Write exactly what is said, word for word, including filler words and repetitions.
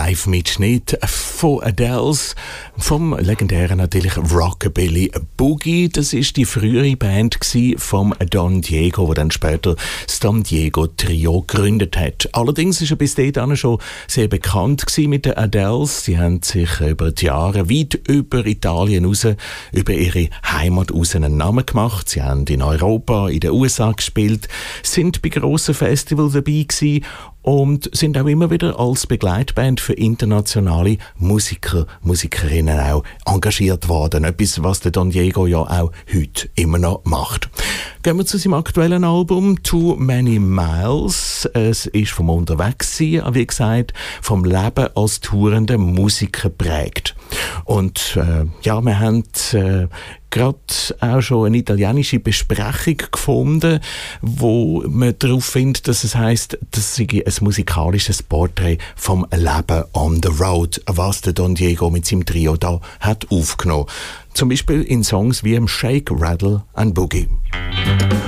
Live-Mitschnitt von Adele's, vom legendären natürlich Rockabilly Boogie. Das ist die frühere Band vom Don Diego, der dann später das Don Diego Trio gegründet hat. Allerdings ist er bis dahin schon sehr bekannt mit den Adele's. Sie haben sich über die Jahre weit über Italien raus, über ihre Heimat raus einen Namen gemacht. Sie haben in Europa, in den U S A gespielt, sind bei grossen Festivals dabei gewesen und sind auch immer wieder als Begleitband für internationale Musiker, Musikerinnen auch engagiert worden. Etwas, was der Don Diego ja auch heute immer noch macht. Gehen wir zu seinem aktuellen Album «Too Many Miles». Es ist vom Unterwegssein, wie gesagt, vom Leben als tourender Musiker prägt. Und äh, ja, wir haben äh, gerade auch schon eine italienische Besprechung gefunden, wo man darauf findet, dass es heisst, das sei ein musikalisches Porträt vom Leben on the road, was der Don Diego mit seinem Trio da hat aufgenommen. Zum Beispiel in Songs wie im Shake, Rattle and Boogie.